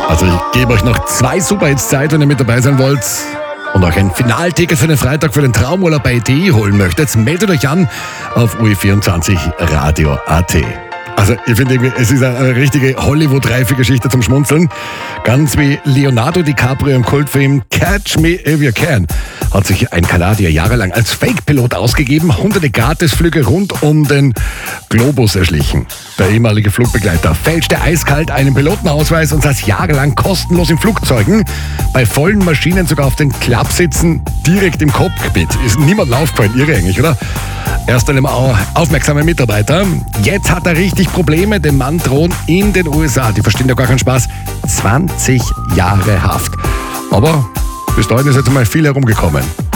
Also ich gebe euch noch 2 Superhits Zeit, wenn ihr mit dabei sein wollt und euch ein Finalticket für den Freitag für den Traumurlaub bei ETI holen möchtet. Meldet euch an auf UE24 Radio.at. Also ich finde irgendwie, es ist eine richtige Hollywood-reife Geschichte zum Schmunzeln. Ganz wie Leonardo DiCaprio im Kultfilm Catch Me If You Can hat sich ein Kanadier jahrelang als Fake-Pilot ausgegeben, hunderte Gratisflüge rund um den Globus erschlichen. Der ehemalige Flugbegleiter fälschte eiskalt einen Pilotenausweis und saß jahrelang kostenlos in Flugzeugen, bei vollen Maschinen sogar auf den Klappsitzen direkt im Cockpit. Ist niemandem aufgefallen, irre eigentlich, oder? Erst einem aufmerksamen Mitarbeiter. Jetzt hat er richtig Probleme. Dem Mann drohen in den USA, die verstehen ja gar keinen Spaß, 20 Jahre Haft. Aber bis dahin ist jetzt mal viel herumgekommen.